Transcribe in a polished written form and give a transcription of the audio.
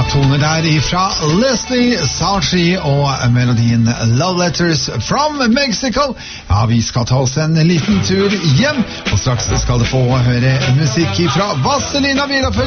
toner der ifra Leslie Sachi og melodien Love Letters from Mexico. Ja, vi skal ta oss en liten tur hjem, og straks skal du få høre musikk fra Vazelina Bilafel.